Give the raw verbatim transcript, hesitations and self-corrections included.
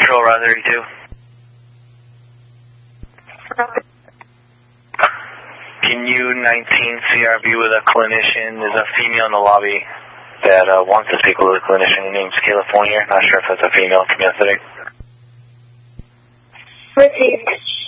Control, Roger thirty-two. Can you nineteen C R B with a clinician? There's a female in the lobby that uh, wants to speak with a clinician. Her name's California. Not sure if that's a female from yesterday. Received.